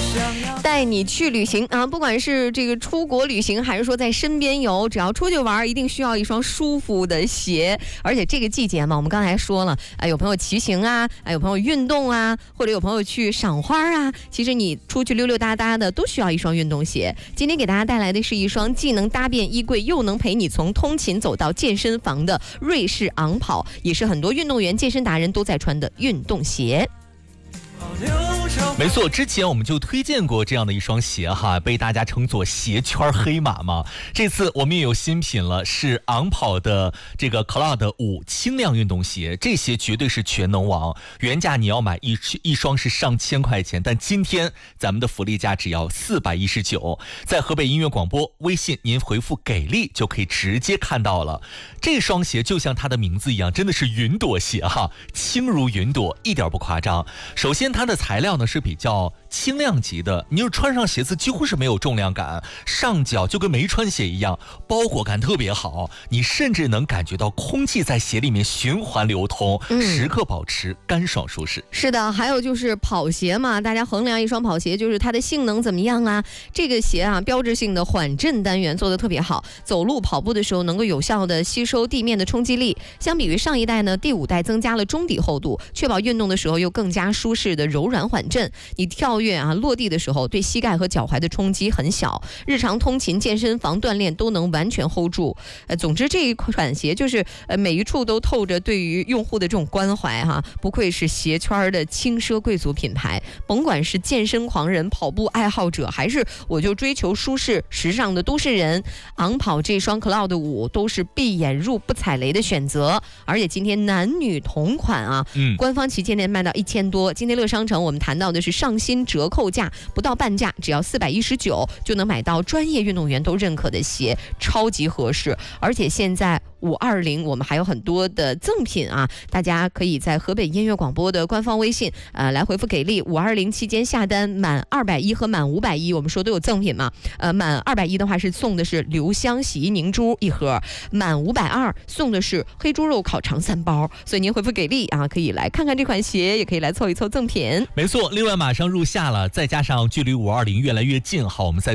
带你去旅行啊，不管是这个出国旅行，还是说在身边游，只要出去玩，一定需要一双舒服的鞋。而且这个季节嘛，我们刚才说了，有朋友骑行啊，有朋友运动啊，或者有朋友去赏花啊，其实你出去溜溜达达的都需要一双运动鞋。今天给大家带来的是一双既能搭便衣柜，又能陪你从通勤走到健身房的瑞士昂跑，也是很多运动员、健身达人都在穿的运动鞋。 没错，之前我们就推荐过这样的一双鞋哈，被大家称作鞋圈黑马嘛。这次我们也有新品了，是昂跑的这个 Cloud 5轻量运动鞋，这鞋绝对是全能王，原价你要买一双是上千块钱，但今天咱们的福利价只要419，在河北音乐广播微信您回复给力就可以直接看到了。这双鞋就像它的名字一样，真的是云朵鞋哈，轻如云朵，一点不夸张。首先它的材料呢是比较轻量级的，你就穿上鞋子几乎是没有重量感，上脚就跟没穿鞋一样，包裹感特别好，你甚至能感觉到空气在鞋里面循环流通，时刻保持干爽舒适。 是的，还有就是跑鞋嘛，大家衡量一双跑鞋就是它的性能怎么样啊。这个鞋啊，标志性的缓震单元做得特别好，走路跑步的时候能够有效的吸收地面的冲击力。相比于上一代呢，第5代增加了中底厚度，确保运动的时候又更加舒适的柔软缓震。你跳跃啊落地的时候对膝盖和脚踝的冲击很小，日常通勤、健身房锻炼都能完全 hold 住。总之这一款鞋就是每一处都透着对于用户的这种关怀哈，不愧是鞋圈的轻奢贵族品牌。甭管是健身狂人、跑步爱好者，还是我就追求舒适时尚的都市人，昂跑这双 Cloud 5都是闭眼入不踩雷的选择。而且今天男女同款啊，官方旗舰店卖到1000多，今天乐商城我们谈到的是上新折扣价，不到半价，只要419就能买到专业运动员都认可的鞋，超级合适。而且现在520我们还有很多的赠品啊，大家可以在河北音乐广播的官方微信来回复给力，520期间下单满210和满510，我们说都有赠品嘛。满210的话是送的是留香洗衣凝珠1盒，满520送的是黑猪肉烤肠3包。所以您回复给力啊，可以来看看这款鞋，也可以来凑一凑赠品。 没错，另外马上入夏了，再加上距离520越来越近，好，我们在